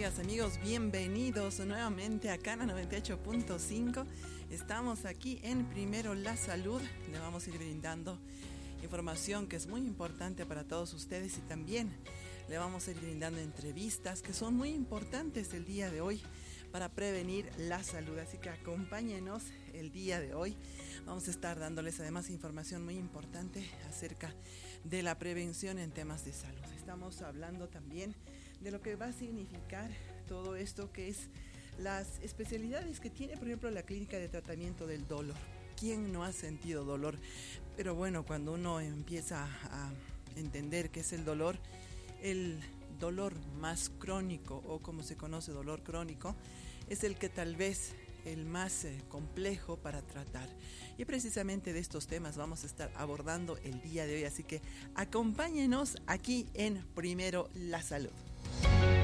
amigas, amigos, bienvenidos nuevamente acá en la 98.5. Estamos aquí en Primero la Salud. Le vamos a ir brindando información que es muy importante para todos ustedes y también le vamos a ir brindando entrevistas que son muy importantes el día de hoy para prevenir la salud. Así que acompáñenos el día de hoy. Vamos a estar dándoles además información muy importante acerca de la prevención en temas de salud. Estamos hablando también de lo que va a significar todo esto, que es las especialidades que tiene, por ejemplo, la clínica de tratamiento del dolor. ¿Quién no ha sentido dolor? Pero bueno, cuando uno empieza a entender qué es el dolor más crónico, o como se conoce, dolor crónico, es el que tal vez el más complejo para tratar. Y precisamente de estos temas vamos a estar abordando el día de hoy, así que acompáñenos aquí en Primero la Salud.